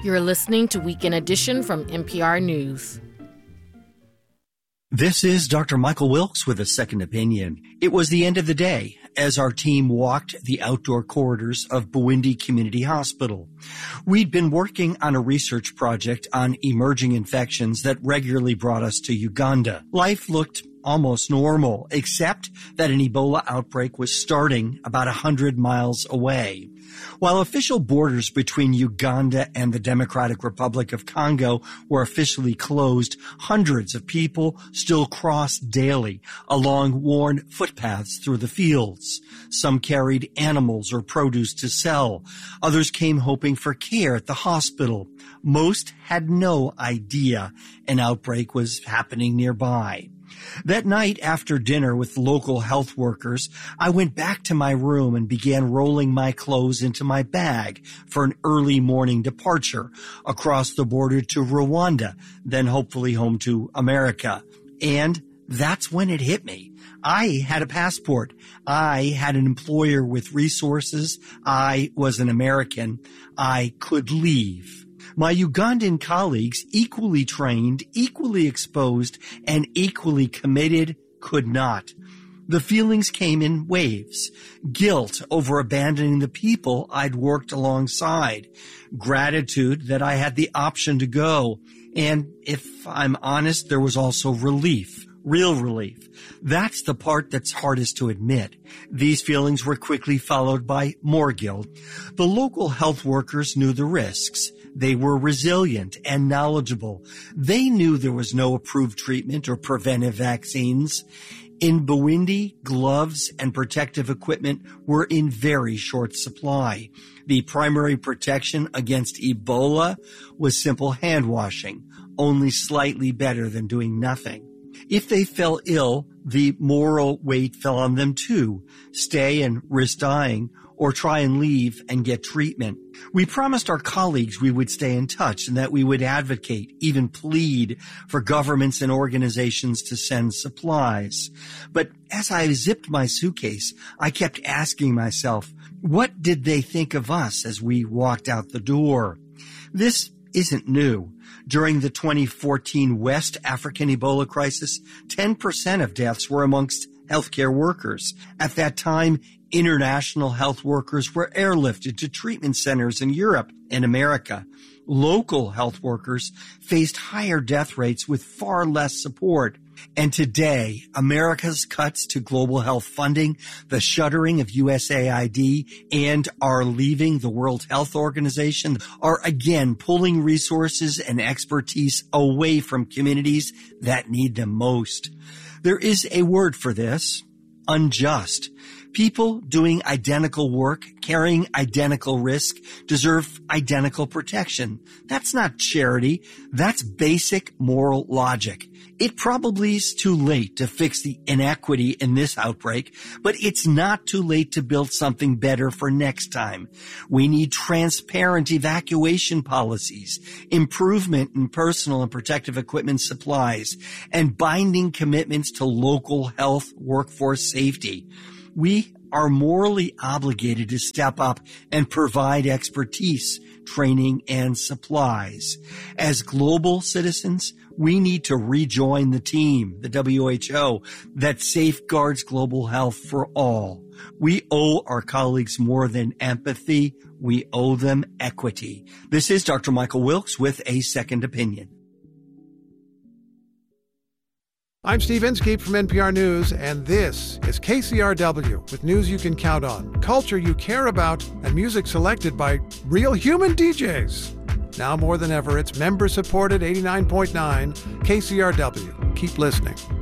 You're listening to Weekend Edition from NPR News. This is Dr. Michael Wilkes with a second opinion. It was the end of the day as our team walked the outdoor corridors of Bwindi Community Hospital. We'd been working on a research project on emerging infections that regularly brought us to Uganda. Life looked almost normal, except that an Ebola outbreak was starting about 100 miles away. While official borders between Uganda and the Democratic Republic of Congo were officially closed, hundreds of people still crossed daily along worn footpaths through the fields. Some carried animals or produce to sell. Others came hoping for care at the hospital. Most had no idea an outbreak was happening nearby. That night after dinner with local health workers, I went back to my room and began rolling my clothes into my bag for an early morning departure across the border to Rwanda, then hopefully home to America. And that's when it hit me. I had a passport. I had an employer with resources. I was an American. I could leave. My Ugandan colleagues, equally trained, equally exposed, and equally committed, could not. The feelings came in waves. Guilt over abandoning the people I'd worked alongside. Gratitude that I had the option to go. And if I'm honest, there was also relief. Real relief. That's the part that's hardest to admit. These feelings were quickly followed by more guilt. The local health workers knew the risks. They were resilient and knowledgeable. They knew there was no approved treatment or preventive vaccines. In Bwindi, gloves and protective equipment were in very short supply. The primary protection against Ebola was simple hand washing, only slightly better than doing nothing. If they fell ill, the moral weight fell on them too. Stay and risk dying, or try and leave and get treatment. We promised our colleagues we would stay in touch and that we would advocate, even plead, for governments and organizations to send supplies. But as I zipped my suitcase, I kept asking myself, what did they think of us as we walked out the door? This isn't new. During the 2014 West African Ebola crisis, 10% of deaths were amongst healthcare workers. At that time, international health workers were airlifted to treatment centers in Europe and America. Local health workers faced higher death rates with far less support. And today, America's cuts to global health funding, the shuttering of USAID, and our leaving the World Health Organization are again pulling resources and expertise away from communities that need them most. There is a word for this: unjust. People doing identical work, carrying identical risk, deserve identical protection. That's not charity. That's basic moral logic. It probably is too late to fix the inequity in this outbreak, but it's not too late to build something better for next time. We need transparent evacuation policies, improvement in personal and protective equipment supplies, and binding commitments to local health workforce safety. We are morally obligated to step up and provide expertise, training, and supplies. As global citizens, we need to rejoin the team, the WHO, that safeguards global health for all. We owe our colleagues more than empathy. We owe them equity. This is Dr. Michael Wilkes with a second opinion. I'm Steve Inskeep from NPR News, and this is KCRW with news you can count on, culture you care about, and music selected by real human DJs. Now more than ever, it's member-supported 89.9 KCRW. Keep listening.